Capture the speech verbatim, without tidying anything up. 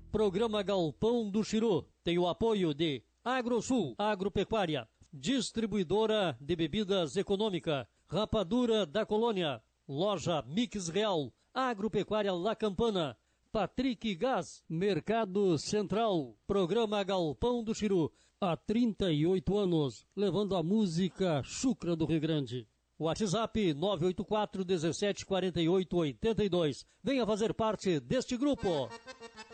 Programa Galpão do Chiru tem o apoio de Agrosul, Agropecuária, Distribuidora de Bebidas Econômica, Rapadura da Colônia, Loja Mix Real, Agropecuária La Campana, Patrick Gás, Mercado Central. Programa Galpão do Chiru, há trinta e oito anos, levando a música chucra do Rio Grande. WhatsApp nove oito quatro, dezessete, quarenta e oito, oitenta e dois. Venha fazer parte deste grupo.